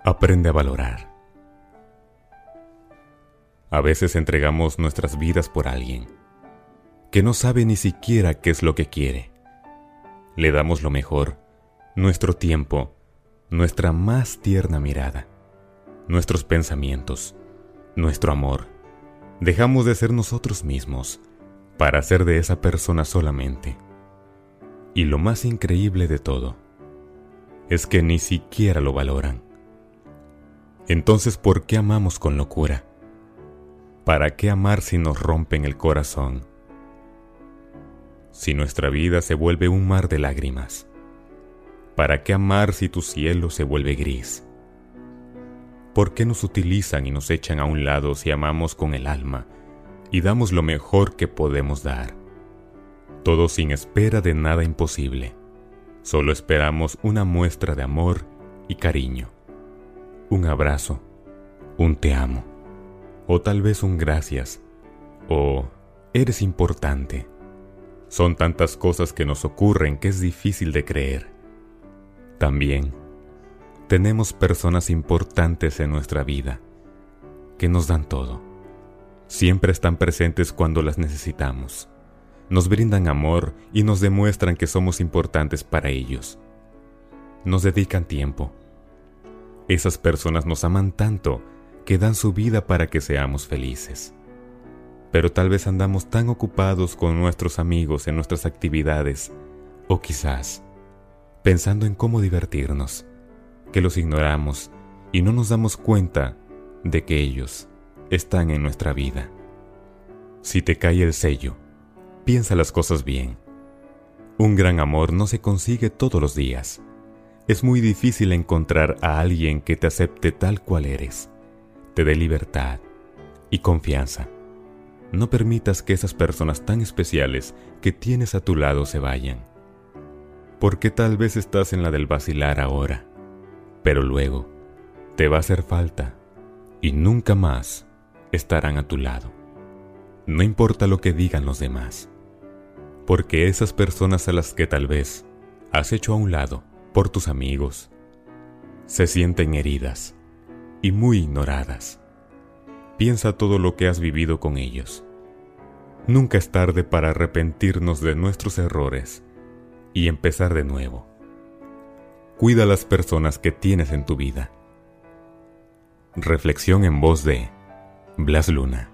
Aprende a valorar. A veces entregamos nuestras vidas por alguien que no sabe ni siquiera qué es lo que quiere. Le damos lo mejor, nuestro tiempo, nuestra más tierna mirada, nuestros pensamientos, nuestro amor. Dejamos de ser nosotros mismos para ser de esa persona solamente. Y lo más increíble de todo es que ni siquiera lo valoran. Entonces, ¿por qué amamos con locura? ¿Para qué amar si nos rompen el corazón? Si nuestra vida se vuelve un mar de lágrimas, ¿para qué amar si tu cielo se vuelve gris? ¿Por qué nos utilizan y nos echan a un lado si amamos con el alma y damos lo mejor que podemos dar? Todo sin espera de nada imposible. Solo esperamos una muestra de amor y cariño. Un abrazo, un te amo, o tal vez un gracias, o eres importante. Son tantas cosas que nos ocurren que es difícil de creer. También tenemos personas importantes en nuestra vida que nos dan todo. Siempre están presentes cuando las necesitamos. Nos brindan amor y nos demuestran que somos importantes para ellos. Nos dedican tiempo. Esas personas nos aman tanto que dan su vida para que seamos felices. Pero tal vez andamos tan ocupados con nuestros amigos en nuestras actividades, o quizás pensando en cómo divertirnos, que los ignoramos y no nos damos cuenta de que ellos están en nuestra vida. Si te cae el sello, piensa las cosas bien. Un gran amor no se consigue todos los días. Es muy difícil encontrar a alguien que te acepte tal cual eres, te dé libertad y confianza. No permitas que esas personas tan especiales que tienes a tu lado se vayan. Porque tal vez estás en la del vacilar ahora, pero luego te va a hacer falta y nunca más estarán a tu lado. No importa lo que digan los demás, porque esas personas a las que tal vez has hecho a un lado por tus amigos se sienten heridas y muy ignoradas. Piensa todo lo que has vivido con ellos. Nunca es tarde para arrepentirnos de nuestros errores y empezar de nuevo. Cuida a las personas que tienes en tu vida. Reflexión en voz de Blas Luna.